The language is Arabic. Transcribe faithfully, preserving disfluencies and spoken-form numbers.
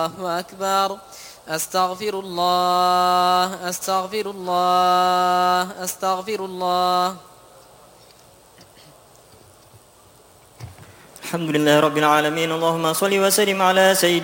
الله أكبر. أستغفر الله أستغفر الله أستغفر الله. الحمد لله رب العالمين. اللهم صل وسلم على سيدنا